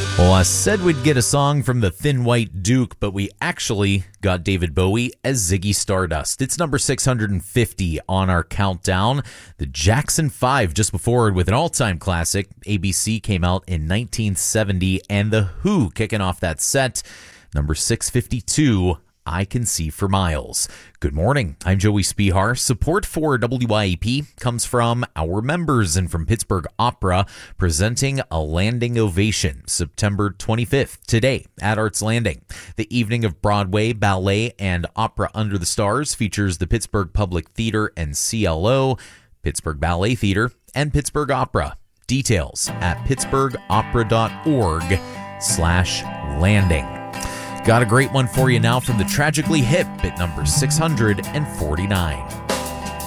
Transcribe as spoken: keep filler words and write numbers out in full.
Well, I said we'd get a song from the Thin White Duke, but we actually got David Bowie as Ziggy Stardust. It's number six hundred fifty on our countdown. The Jackson five just before it with an all-time classic. A B C came out in nineteen seventy, and The Who kicking off that set. Number six fifty-two, I Can See for Miles. Good morning. I'm Joey Spihar. Support for W I E P comes from our members and from Pittsburgh Opera, presenting a landing ovation September twenty-fifth, today at Arts Landing. The evening of Broadway, ballet, and opera under the stars features the Pittsburgh Public Theater and C L O, Pittsburgh Ballet Theater, and Pittsburgh Opera. Details at pittsburghopera.org slash landing. Got a great one for you now from the Tragically Hip at number six hundred forty-nine.